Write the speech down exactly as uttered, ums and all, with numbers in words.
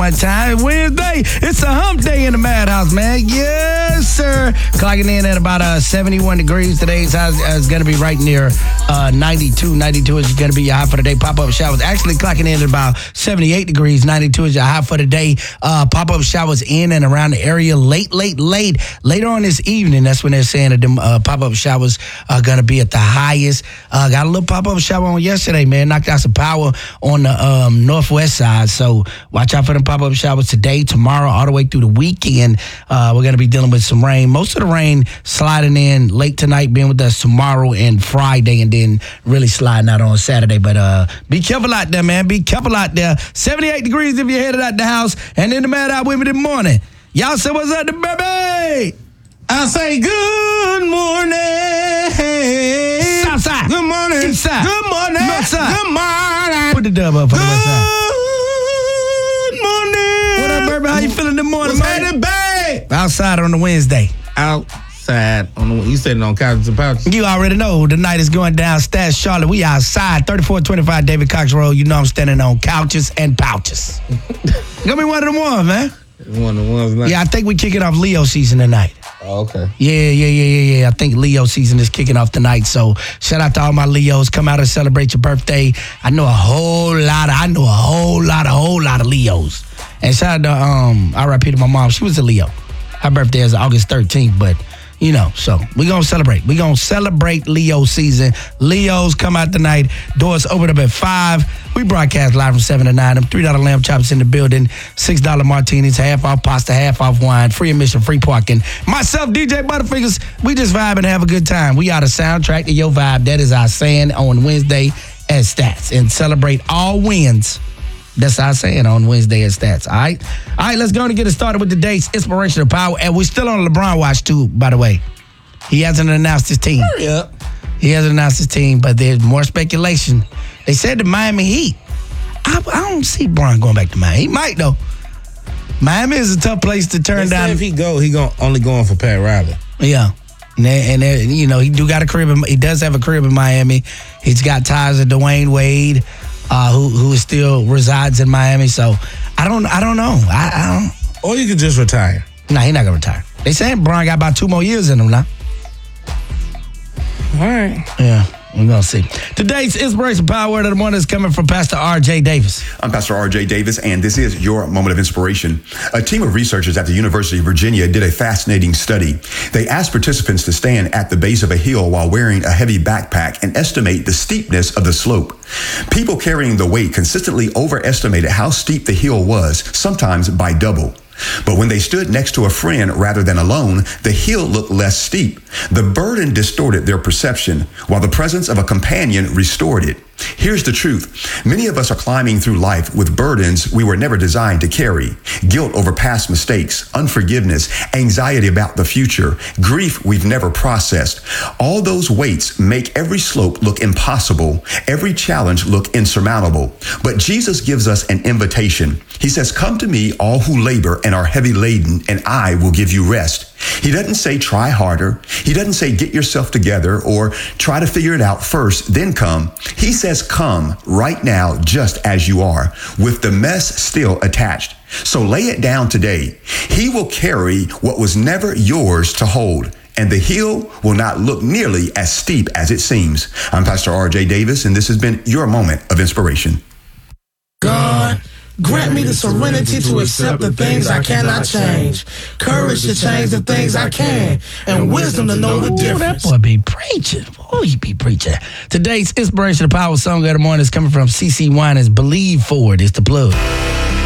one time. Wednesday, it's a hump day in the Madhouse, man. Yes, sir. Clocking in at about uh, seventy-one degrees. Today's high is going to be right near uh, ninety-two. ninety-two is going to be your high for the day. Pop-up showers actually clocking in at about seventy-eight degrees. ninety-two is your high for the day. Uh, pop-up showers in and around the area late, late, late. Later on this evening, that's when they're saying that them uh, pop-up showers are going to be at the highest. Uh, got a little pop-up shower on yesterday, man. Knocked out some power on the um, northwest side. So watch out for them pop-up showers today, tomorrow, all the way through the weekend. Uh, we're going to be dealing with some rain. Most of the rain sliding in late tonight, being with us tomorrow and Friday, and then really sliding out on Saturday. But uh, be careful out there, man. Be careful out there. seventy-eight degrees if you're headed out the house. And in the Mad Out with me this morning. Y'all say what's up to baby? I say good morning. Southside. Good morning. Inside. Good morning. Northside. Good morning. Put the dub up on the west side. Good morning. What up, baby? How you feeling this morning, What's man? happening, babe? Outside on the Wednesday. Outside on the you sitting on couches and pouches. You already know the night is going down. Stats Charlotte. We outside. thirty-four twenty-five David Cox Road. You know I'm standing on couches and pouches. Gonna be one of them ones, man. One of the ones. Like, Yeah, I think we kicking off Leo season tonight. oh, okay. Yeah, yeah, yeah, yeah, yeah. I think Leo season is kicking off tonight. So shout out to all my Leos. Come out and celebrate your birthday. I know a whole lot of, I know a whole lot, a whole lot of Leos. And shout out to um, R I P to my mom. She was a Leo. Her birthday is August thirteenth, but you know, so we gonna celebrate. We gonna celebrate Leo season. Leos come out tonight. Doors open up at five. We broadcast live from seven to nine. Them three dollar lamb chops in the building. six dollar martinis, half off pasta, half off wine, free admission, free parking. Myself, D J Butterfingers, we just vibe and have a good time. We are the soundtrack to your vibe. That is our saying on Wednesday at Stats. And celebrate all wins. That's our saying on Wednesday at Stats, all right? All right, let's go and get it started with the dates, inspirational power. And we're still on LeBron watch, too, by the way. He hasn't announced his team. Hurry up. He hasn't announced his team, but there's more speculation. They said the Miami Heat. I, I don't see Bron going back to Miami. He might, though. Miami is a tough place to turn They down. say if he go, he gon' only going for Pat Riley. Yeah. And, they- and they- you know, he do got a crib. In, he does have a crib in Miami. He's got ties to Dwayne Wade, uh, who who still resides in Miami. So I don't I don't know. I, I don't. Or you could just retire. Nah, he's not gonna retire. They saying Bron got about two more years in him now. All right. Yeah, we're gonna see. Today's inspiration power word of the morning is coming from Pastor R J Davis. I'm Pastor R J Davis, and this is your moment of inspiration. A team of researchers at the University of Virginia did a fascinating study. They asked participants to stand at the base of a hill while wearing a heavy backpack and estimate the steepness of the slope. People carrying the weight consistently overestimated how steep the hill was, sometimes by double. But when they stood next to a friend rather than alone, the hill looked less steep. The burden distorted their perception, while the presence of a companion restored it. Here's the truth. Many of us are climbing through life with burdens we were never designed to carry. Guilt over past mistakes, unforgiveness, anxiety about the future, grief we've never processed. All those weights make every slope look impossible, every challenge look insurmountable. But Jesus gives us an invitation. He says, "Come to me, all who labor and are heavy laden, and I will give you rest." He doesn't say try harder. He doesn't say get yourself together or try to figure it out first, then come. He says come right now just as you are, with the mess still attached. So lay it down today. He will carry what was never yours to hold, and the hill will not look nearly as steep as it seems. I'm Pastor R J Davis, and this has been your moment of inspiration. God, grant me the serenity to accept the things I cannot change, courage to change the things I can, and wisdom to know the Ooh, that difference. boy be preaching. Oh, he be preaching. Today's inspirational power song of the morning is coming from C C Winans. Believe Forward is the plug.